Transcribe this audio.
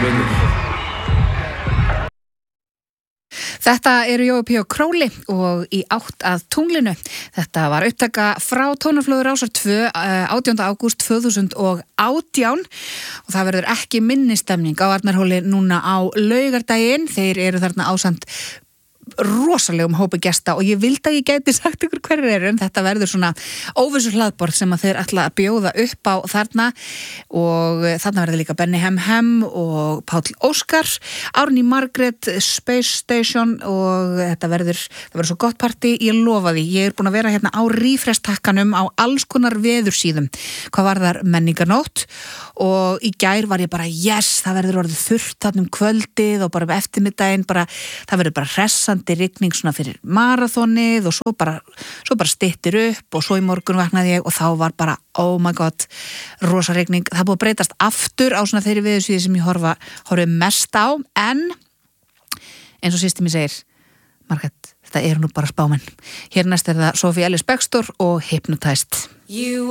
Þetta eru Jói P. og Króli og í átt að tunglinu. Þetta var upptaka frá Tónarflóður Rásar 2 18. ágúst 2018 og það verður ekki minni stemning á Arnarhóli núna á laugardaginn. Þeir eru þarna ásamt rosalegum hópi gesta og ég vildi að ég gæti sagt ykkur hverjir eru en þetta verður svona óvissu hlaðborð sem að þeir ætla að bjóða upp á þarna og þarna verður líka Benny Hem og Páll Óskar, Árný Margrét, Space Station og það verður svo gott partí, ég lofa því. Ég er búin að vera hérna á rífrestakkanum á alls konar veðursíðum hvað var þar menningarnótt og í gær var ég bara yes, það verður orðið þurrt þarna kvöldið og bara eftirmiddaginn það verður bara hressandi rigning svona fyrir marathonið og svo bara styttir upp og svo í morgun vaknaði ég og þá var bara oh my god, rosa rigning. Það búið að breytast aftur á svona þeirri veðursíðu sem ég horfi mest á en eins og systir mér segir Margrét, þetta eru nú bara spámenn. Hér næst er það Sophie Ellis Bextor og Hypnotized.